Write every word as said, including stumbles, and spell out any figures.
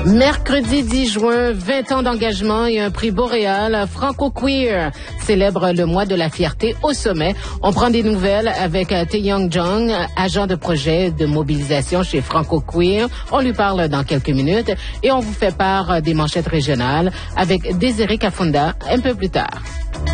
Mercredi dix juin, vingt ans d'engagement et un prix Boréal. Franco-Queer célèbre le mois de la fierté au sommet. On prend des nouvelles avec Taeyong Jung, agent de projet de mobilisation chez Franco-Queer. On lui parle dans quelques minutes et on vous fait part des manchettes régionales avec Désiré Kafunda un peu plus tard.